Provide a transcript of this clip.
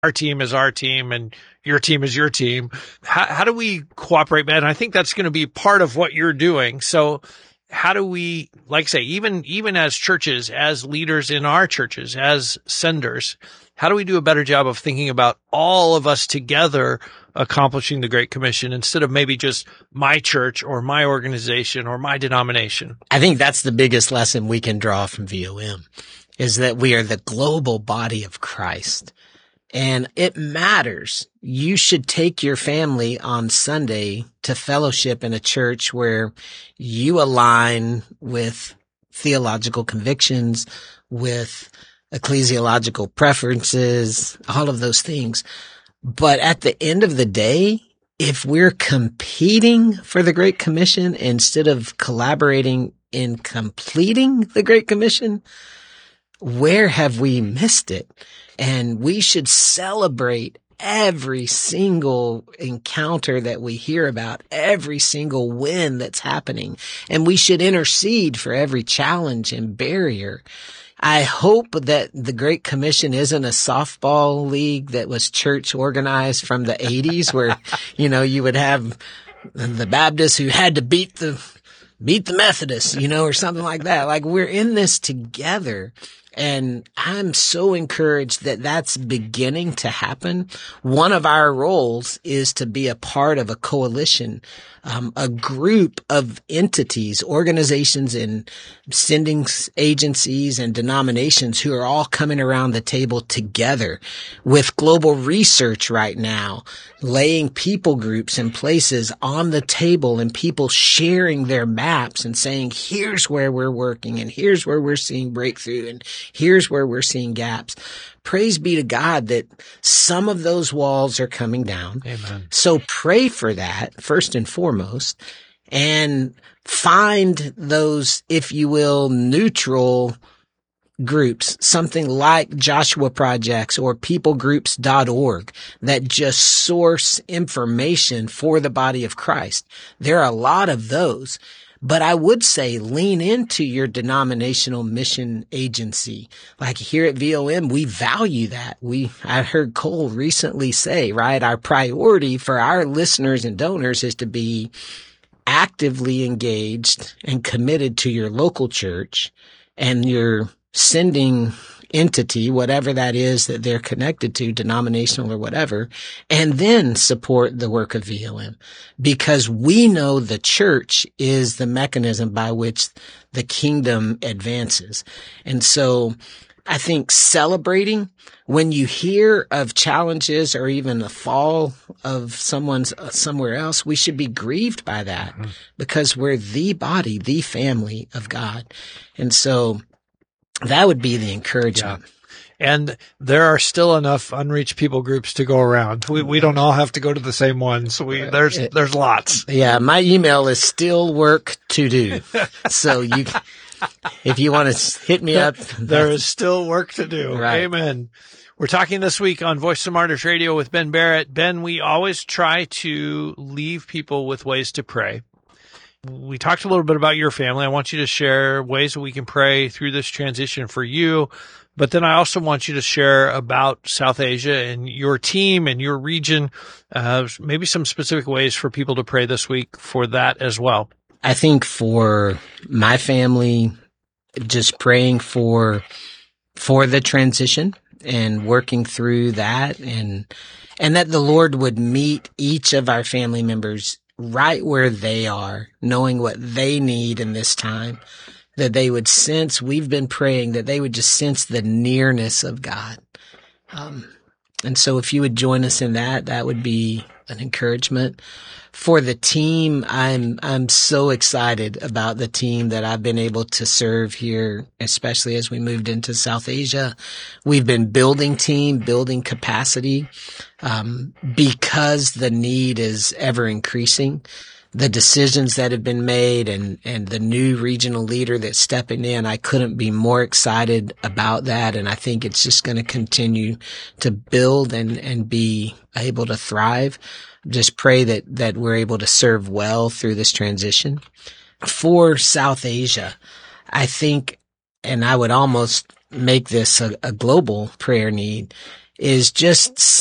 our team is our team and your team is your team. How do we cooperate, man? I think that's going to be part of what you're doing. So how do we, like I say, even as churches, as leaders in our churches, as senders, how do we do a better job of thinking about all of us together accomplishing the Great Commission instead of maybe just my church or my organization or my denomination? I think that's the biggest lesson we can draw from VOM, is that we are the global body of Christ. And it matters. You should take your family on Sunday to fellowship in a church where you align with theological convictions, with ecclesiological preferences, all of those things. But at the end of the day, if we're competing for the Great Commission instead of collaborating in completing the Great Commission, where have we missed it? And we should celebrate every single encounter that we hear about, every single win that's happening. And we should intercede for every challenge and barrier. I hope that the Great Commission isn't a softball league that was church organized from the 80s where, you would have the Baptists who had to beat the Methodists, or something like that. Like, we're in this together. And I'm so encouraged that that's beginning to happen. One of our roles is to be a part of a coalition, a group of entities, organizations and sending agencies and denominations who are all coming around the table together with global research right now, laying people groups and places on the table and people sharing their maps and saying, here's where we're working and here's where we're seeing breakthrough and here's where we're seeing gaps. Praise be to God that some of those walls are coming down. Amen. So pray for that first and foremost, and find those, if you will, neutral groups, something like Joshua Projects or peoplegroups.org that just source information for the body of Christ. There are a lot of those. But I would say lean into your denominational mission agency. Like here at VOM, we value that. I heard Cole recently say, right, our priority for our listeners and donors is to be actively engaged and committed to your local church and your sending entity, whatever that is that they're connected to, denominational or whatever, and then support the work of VOM, because we know the church is the mechanism by which the kingdom advances. And so I think celebrating when you hear of challenges or even the fall of someone's somewhere else, we should be grieved by that because we're the body, the family of God. And so that would be the encouragement. Yeah. And there are still enough unreached people groups to go around. We don't all have to go to the same ones. There's lots. Yeah. My email is still work to do. So if you want to hit me up, there is still work to do. Right. Amen. We're talking this week on Voice of Martyrs Radio with Ben Barrett. Ben, we always try to leave people with ways to pray. We talked a little bit about your family. I want you to share ways that we can pray through this transition for you. But then I also want you to share about South Asia and your team and your region, maybe some specific ways for people to pray this week for that as well. I think for my family, just praying for the transition and working through that and that the Lord would meet each of our family members right where they are, knowing what they need in this time, that they would sense, we've been praying, that they would just sense the nearness of God. And so if you would join us in that, that would be an encouragement. For the team, I'm so excited about the team that I've been able to serve here, especially as we moved into South Asia. We've been building capacity, because the need is ever increasing. The decisions that have been made and the new regional leader that's stepping in, I couldn't be more excited about that. And I think it's just going to continue to build and be able to thrive. Just pray that we're able to serve well through this transition. For South Asia, I think, and I would almost make this a global prayer need, is just